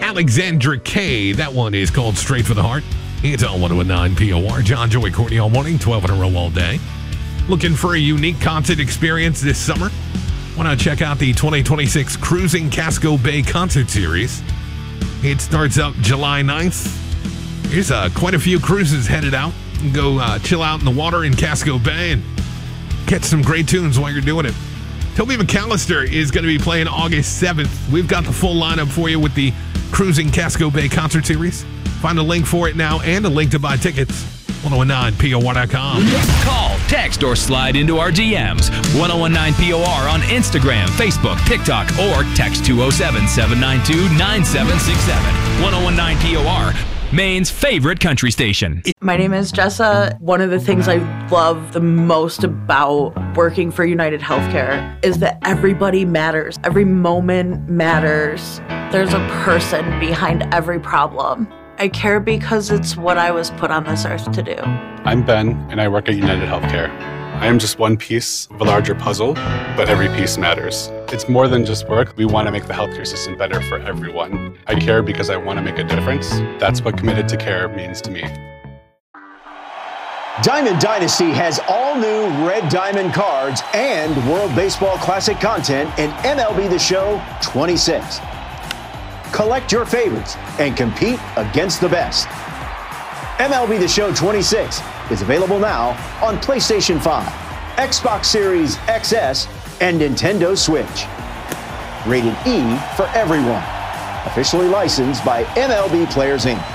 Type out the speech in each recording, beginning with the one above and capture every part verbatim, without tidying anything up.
Alexandra K. That one is called Straight for the Heart. It's on one oh nine P O R. John, Joey, Courtney all morning, twelve in a row all day. Looking for a unique concert experience this summer? Why not check out the twenty twenty-six Cruising Casco Bay Concert Series? It starts up July ninth. There's uh, quite a few cruises headed out. Go uh, chill out in the water in Casco Bay and catch some great tunes while you're doing it. Toby McAllister is going to be playing August seventh. We've got the full lineup for you with the Cruising Casco Bay Concert Series. Find a link for it now and a link to buy tickets. ten nineteen P O R dot com. Call, text, or slide into our D Ms. ten nineteen P O R on Instagram, Facebook, TikTok, or text two oh seven, seven nine two, nine seven six seven. ten nineteen P O R, Maine's favorite country station. My name is Jessa. One of the things I love the most about working for United Healthcare is that everybody matters. Every moment matters. There's a person behind every problem. I care because it's what I was put on this earth to do. I'm Ben, and I work at United Healthcare. I am just one piece of a larger puzzle, but every piece matters. It's more than just work. We want to make the healthcare system better for everyone. I care because I want to make a difference. That's what committed to care means to me. Diamond Dynasty has all new Red Diamond cards and World Baseball Classic content in M L B The Show twenty-six. Collect your favorites and compete against the best. M L B The Show twenty-six is available now on PlayStation five, Xbox Series X S, and Nintendo Switch. Rated E for everyone. Officially licensed by M L B Players Incorporated.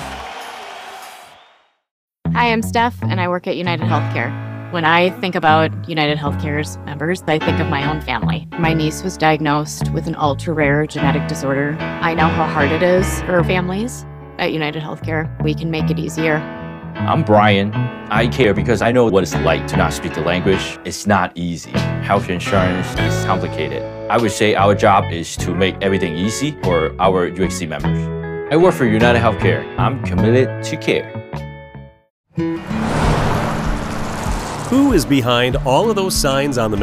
Hi, I'm Steph, and I work at United Healthcare. When I think about United Healthcare's members, I think of my own family. My niece was diagnosed with an ultra-rare genetic disorder. I know how hard it is for families. At United Healthcare, we can make it easier. I'm Brian. I care because I know what it's like to not speak the language. It's not easy. Health insurance is complicated. I would say our job is to make everything easy for our U H C members. I work for United Healthcare. I'm committed to care. Who is behind all of those signs on the